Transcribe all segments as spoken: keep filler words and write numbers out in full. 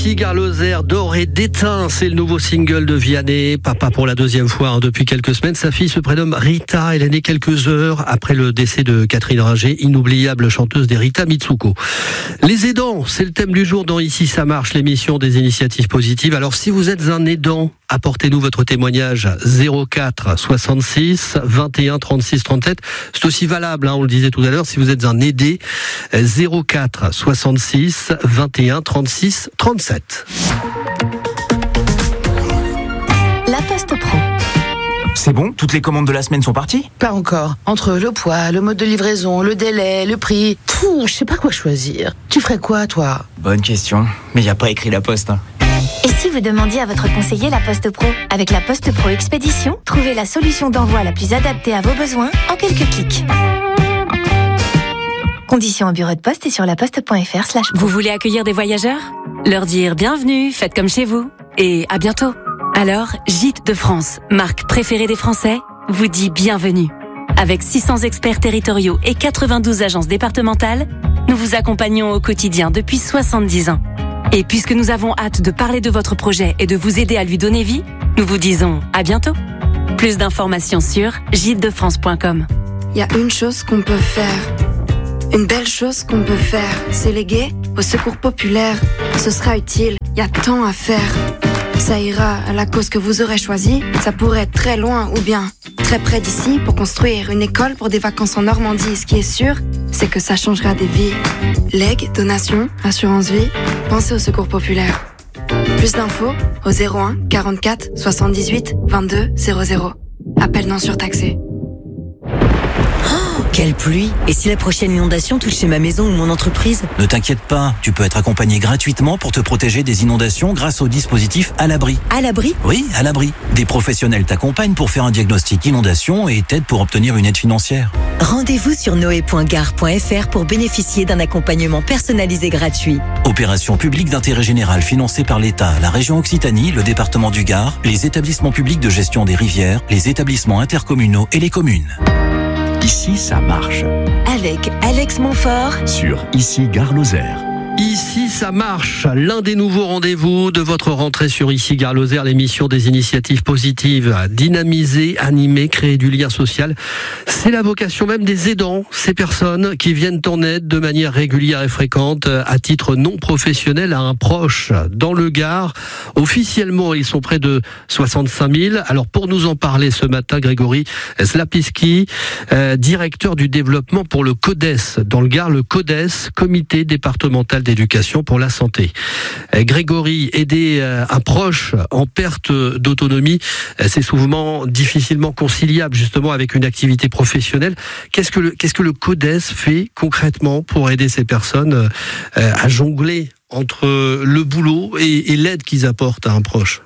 Gare Lozère, d'or et d'étain, c'est le nouveau single de Vianney. Papa pour la deuxième fois hein, depuis quelques semaines. Sa fille se prénomme Rita. Elle est née quelques heures après le décès de Catherine Ringer, inoubliable chanteuse des Rita Mitsuko. Les aidants, c'est le thème du jour dans Ici ça marche, l'émission des initiatives positives. Alors si vous êtes un aidant, apportez-nous votre témoignage zéro quatre soixante-six vingt et un trente-six trente-sept. C'est aussi valable, hein, on le disait tout à l'heure, si vous êtes un aidé, zéro quatre soixante-six vingt et un trente-six trente-sept. La Poste Pro. C'est bon, toutes les commandes de la semaine sont parties ? Pas encore. Entre le poids, le mode de livraison, le délai, le prix, tout, je sais pas quoi choisir. Tu ferais quoi, toi ? Bonne question, mais y a pas écrit la Poste. Hein. Et si vous demandiez à votre conseiller La Poste Pro ? Avec La Poste Pro Expédition, trouvez la solution d'envoi la plus adaptée à vos besoins en quelques clics. Conditions au bureau de poste et sur laposte.fr slash pro. Vous voulez accueillir des voyageurs ? Leur dire bienvenue, faites comme chez vous. Et à bientôt. Alors, Gîtes de France, marque préférée des Français, vous dit bienvenue. Avec six cents experts territoriaux et quatre-vingt-douze agences départementales, nous vous accompagnons au quotidien depuis soixante-dix ans. Et puisque nous avons hâte de parler de votre projet et de vous aider à lui donner vie, nous vous disons à bientôt. Plus d'informations sur gîtes de france point com. Il y a une chose qu'on peut faire. Une belle chose qu'on peut faire, c'est léguer au secours populaire. Ce sera utile, il y a tant à faire. Ça ira à la cause que vous aurez choisie. Ça pourrait être très loin ou bien très près d'ici pour construire une école pour des vacances en Normandie. Ce qui est sûr, c'est que ça changera des vies. Legs, donations, assurance vie, pensez au secours populaire. Plus d'infos au zéro un quarante-quatre soixante-dix-huit vingt-deux zéro zéro. Appel non surtaxé. Quelle pluie! Et si la prochaine inondation touchait ma maison ou mon entreprise? Ne t'inquiète pas, tu peux être accompagné gratuitement pour te protéger des inondations grâce au dispositif À l'abri. À l'abri? Oui, À l'abri. Des professionnels t'accompagnent pour faire un diagnostic inondation et t'aident pour obtenir une aide financière. Rendez-vous sur noé point gare point f r pour bénéficier d'un accompagnement personnalisé gratuit. Opération publique d'intérêt général financée par l'État, la région Occitanie, le département du Gard, les établissements publics de gestion des rivières, les établissements intercommunaux et les communes. Ici, ça marche. Avec Alex Montfort sur Ici Gare Lozère. Ici, ça marche. L'un des nouveaux rendez-vous de votre rentrée sur Ici Gare Lozère, l'émission des initiatives positives. Dynamiser, animer, créer du lien social. C'est la vocation même des aidants, ces personnes qui viennent en aide de manière régulière et fréquente, à titre non professionnel, à un proche. Dans le Gard, officiellement, ils sont près de soixante-cinq mille. Alors, pour nous en parler ce matin, Grégory Slapiski, euh, directeur du développement pour le CODES. Dans le Gard, le CODES, Comité départemental d'éducation pour la santé. Grégory, aider un proche en perte d'autonomie, c'est souvent difficilement conciliable justement avec une activité professionnelle. Qu'est-ce que le, qu'est-ce que le CODES fait concrètement pour aider ces personnes à jongler entre le boulot et, et l'aide qu'ils apportent à un proche?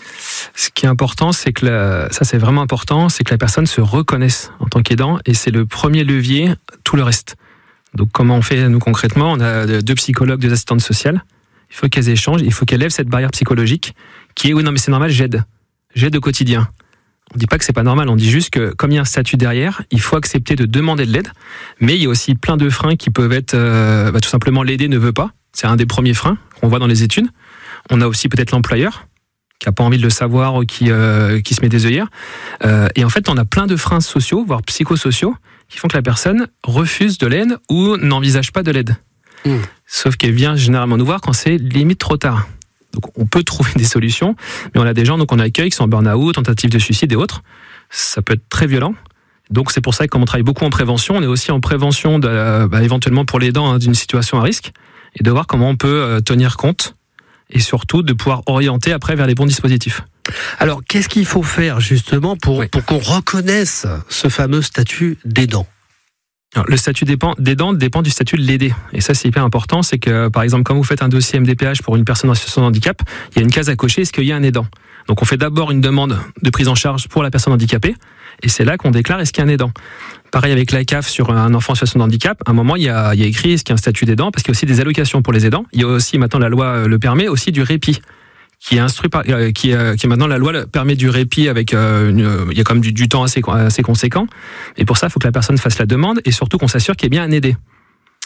Ce qui est important, c'est que la, ça c'est vraiment important, c'est que la personne se reconnaisse en tant qu'aidant et c'est le premier levier, tout le reste. Donc comment on fait nous concrètement? On a deux psychologues, deux assistantes sociales. Il faut qu'elles échangent, il faut qu'elles lèvent cette barrière psychologique qui est oui non mais c'est normal, j'aide. J'aide au quotidien. On ne dit pas que c'est pas normal, on dit juste que comme il y a un statut derrière, il faut accepter de demander de l'aide. Mais il y a aussi plein de freins qui peuvent être euh, bah, tout simplement l'aider ne veut pas. C'est un des premiers freins qu'on voit dans les études. On a aussi peut-être l'employeur qui n'a pas envie de le savoir ou qui, euh, qui se met des œillères. Euh, et en fait, on a plein de freins sociaux, voire psychosociaux, qui font que la personne refuse de l'aide ou n'envisage pas de l'aide. Mmh. Sauf qu'elle vient généralement nous voir quand c'est limite trop tard. Donc on peut trouver des solutions, mais on a des gens donc on accueille qui sont en burn-out, tentative de suicide et autres. Ça peut être très violent. Donc c'est pour ça que comme on travaille beaucoup en prévention, on est aussi en prévention de, bah, éventuellement pour l'aidant hein, d'une situation à risque et de voir comment on peut euh, tenir compte et surtout de pouvoir orienter après vers les bons dispositifs. Alors, qu'est-ce qu'il faut faire justement pour, oui. pour qu'on reconnaisse ce fameux statut d'aidant? Alors, le statut d'aidant dépend du statut de l'aider. Et ça, c'est hyper important. C'est que, par exemple, quand vous faites un dossier M D P H pour une personne en situation de handicap, il y a une case à cocher, est-ce qu'il y a un aidant? Donc, on fait d'abord une demande de prise en charge pour la personne handicapée. Et c'est là qu'on déclare est-ce qu'il y a un aidant. Pareil avec la C A F sur un enfant en situation de handicap. À un moment, il y a, il y a écrit est-ce qu'il y a un statut d'aidant, parce qu'il y a aussi des allocations pour les aidants. Il y a aussi, maintenant, la loi le permet, aussi du répit. Qui est instruit par, euh, qui, euh, qui est maintenant la loi permet du répit avec, euh, une, il y a quand même du, du temps assez, assez conséquent. Et pour ça, il faut que la personne fasse la demande et surtout qu'on s'assure qu'il y ait bien un aidé.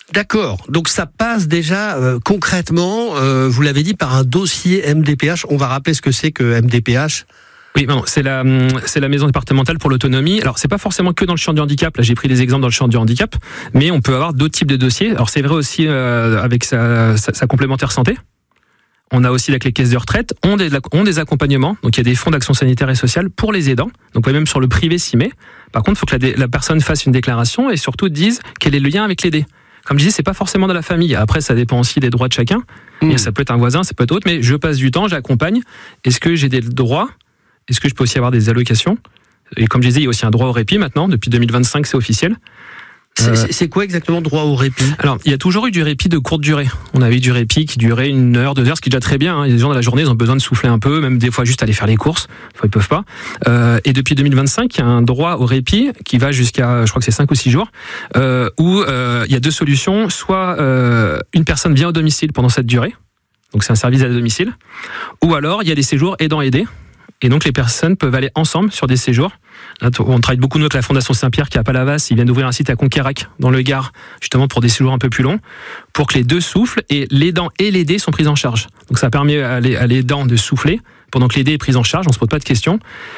D'accord. Donc ça passe déjà euh, concrètement, euh, vous l'avez dit, par un dossier M D P H. On va rappeler ce que c'est que M D P H. Oui, non, c'est la c'est la maison départementale pour l'autonomie. Alors c'est pas forcément que dans le champ du handicap. Là, j'ai pris des exemples dans le champ du handicap, mais on peut avoir d'autres types de dossiers. Alors c'est vrai aussi euh, avec sa, sa, sa complémentaire santé. On a aussi là, que les caisses de retraite ont des, ont des accompagnements. Donc il y a des fonds d'action sanitaire et sociale pour les aidants. Donc même sur le privé s'y met. Par contre, il faut que la, la personne fasse une déclaration et surtout dise quel est le lien avec l'aidé. Comme je disais, c'est pas forcément dans la famille. Après, ça dépend aussi des droits de chacun. Mmh. Ça peut être un voisin, ça peut être autre, mais je passe du temps, j'accompagne. Est-ce que j'ai des droits ? Est-ce que je peux aussi avoir des allocations ? Et comme je disais, il y a aussi un droit au répit maintenant. Depuis deux mille vingt-cinq, c'est officiel. C'est, euh, c'est quoi exactement droit au répit ? Alors, il y a toujours eu du répit de courte durée. On avait eu du répit qui durait une heure, deux heures, ce qui est déjà très bien. Hein. Il y a des gens dans la journée, ils ont besoin de souffler un peu, même des fois juste aller faire les courses. Des fois, ils peuvent pas. Euh, et depuis deux mille vingt-cinq, il y a un droit au répit qui va jusqu'à, je crois que c'est cinq ou six jours, euh, où euh, il y a deux solutions. Soit euh, une personne vient au domicile pendant cette durée, donc c'est un service à domicile, ou alors il y a des séjours aidant-aidés. Et donc les personnes peuvent aller ensemble sur des séjours. Là, on travaille beaucoup nous avec la Fondation Saint-Pierre qui est à Palavas. Ils viennent d'ouvrir un site à Conquérac dans le Gard, justement pour des séjours un peu plus longs, pour que les deux soufflent et l'aidant et l'aidé sont pris en charge. Donc ça permet à l'aidant de souffler pendant que l'aidé est pris en charge. On se pose pas de questions.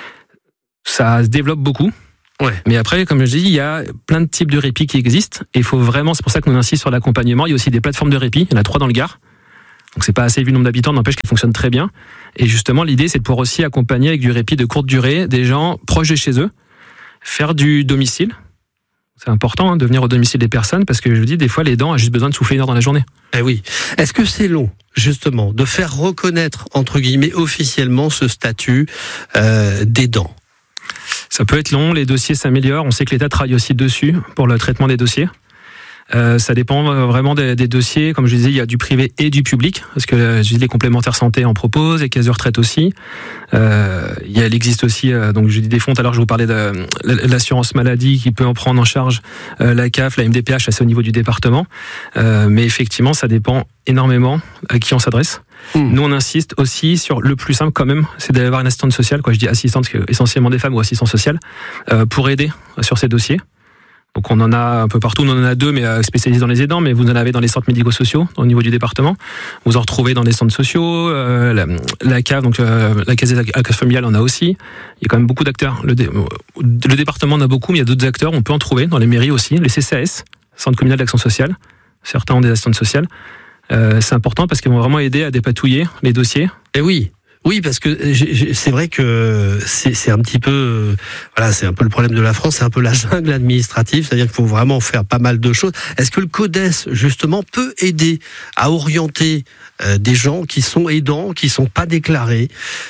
Ça se développe beaucoup. Ouais. Mais après, comme je dis, il y a plein de types de répit qui existent. Et il faut vraiment, c'est pour ça qu'on insiste sur l'accompagnement. Il y a aussi des plateformes de répit. Il y en a trois dans le Gard. Donc c'est pas assez vu le nombre d'habitants, n'empêche qu'elles fonctionnent très bien. Et justement, l'idée, c'est de pouvoir aussi accompagner avec du répit de courte durée des gens proches de chez eux, faire du domicile. C'est important hein, de venir au domicile des personnes parce que je vous dis, des fois, l'aidant a juste besoin de souffler une heure dans la journée. Eh oui. Est-ce que c'est long, justement, de faire reconnaître, entre guillemets, officiellement ce statut euh, d'aidant ? Ça peut être long, les dossiers s'améliorent. On sait que l'État travaille aussi dessus pour le traitement des dossiers. Euh, ça dépend vraiment des, des dossiers. Comme je disais, il y a du privé et du public, parce que euh, je dis, les complémentaires santé en proposent, les caisses de retraite aussi. Euh, il, y a, il existe aussi, euh, donc je dis des fonds. Tout à l'heure, je vous parlais de l'assurance maladie qui peut en prendre en charge euh, la C A F, la M D P H, c'est au niveau du département. Euh, mais effectivement, ça dépend énormément à qui on s'adresse. Mmh. Nous, on insiste aussi sur le plus simple quand même, c'est d'avoir une assistante sociale. Quoi, je dis assistante, essentiellement des femmes ou assistants sociales, euh, pour aider sur ces dossiers. Donc on en a un peu partout, on en a deux mais spécialisés dans les aidants, mais vous en avez dans les centres médico-sociaux au niveau du département. Vous en retrouvez dans les centres sociaux, euh, la, la C A F, donc euh, la case familiale en a aussi. Il y a quand même beaucoup d'acteurs. Le, dé, le département en a beaucoup, mais il y a d'autres acteurs, on peut en trouver dans les mairies aussi, les C C A S, Centre communal d'action sociale. Certains ont des assistantes sociales. Euh, c'est important parce qu'ils vont vraiment aider à dépatouiller les dossiers. Et oui. Oui, parce que c'est vrai que c'est, c'est un petit peu, voilà, c'est un peu le problème de la France, c'est un peu la jungle administrative, c'est-à-dire qu'il faut vraiment faire pas mal de choses. Est-ce que le CODES, justement, peut aider à orienter euh, des gens qui sont aidants, qui sont pas déclarés,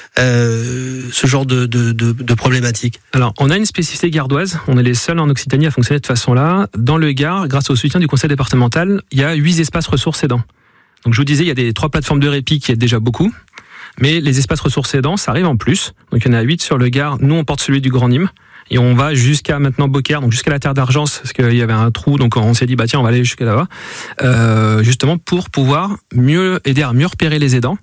euh, ce genre de, de, de, de problématiques? Alors, on a une spécificité gardoise, on est les seuls en Occitanie à fonctionner de cette façon-là. Dans le Gard, grâce au soutien du conseil départemental, il y a huit espaces ressources aidants. Donc, je vous disais, il y a des trois plateformes de répit qui aident déjà beaucoup. Mais les espaces ressources aidants, ça arrive en plus. Donc il y en a huit sur le Gard. Nous, on porte celui du Grand Nîmes. Et on va jusqu'à maintenant Beaucaire, donc jusqu'à la Terre d'Argence, parce qu'il y avait un trou. Donc on s'est dit, bah tiens, on va aller jusqu'à là-bas. Euh, justement pour pouvoir mieux aider à mieux repérer les aidants.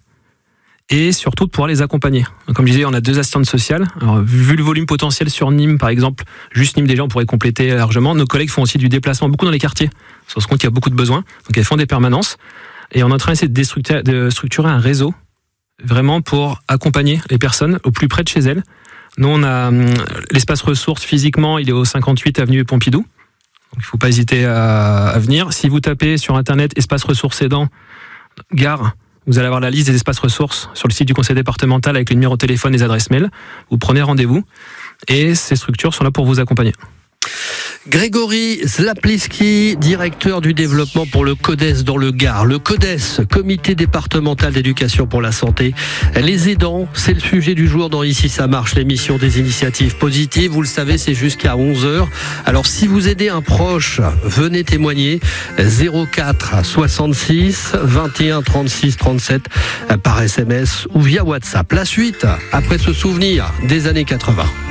Et surtout de pouvoir les accompagner. Donc, comme je disais, on a deux assistantes sociales. Alors, vu le volume potentiel sur Nîmes, par exemple, juste Nîmes déjà, on pourrait compléter largement. Nos collègues font aussi du déplacement beaucoup dans les quartiers. On se rend compte qu'il y a beaucoup de besoins. Donc elles font des permanences. Et on est en train d'essayer de structurer, de structurer un réseau vraiment pour accompagner les personnes au plus près de chez elles. Nous, on a hum, l'espace ressources physiquement, il est au cinquante-huit avenue Pompidou. Donc, il ne faut pas hésiter à, à venir. Si vous tapez sur Internet espace ressources aidants, Gare, vous allez avoir la liste des espaces ressources sur le site du conseil départemental avec les numéros de téléphone et les adresses mail. Vous prenez rendez-vous et ces structures sont là pour vous accompagner. Grégory Zlapliski, directeur du développement pour le CODES dans le Gard. Le CODES, Comité départemental d'éducation pour la santé. Les aidants, c'est le sujet du jour dans Ici ça marche, l'émission des initiatives positives. Vous le savez, c'est jusqu'à onze heures. Alors si vous aidez un proche, venez témoigner. zéro quatre soixante-six vingt et un trente-six trente-sept par S M S ou via WhatsApp. La suite, après ce souvenir des années quatre-vingts.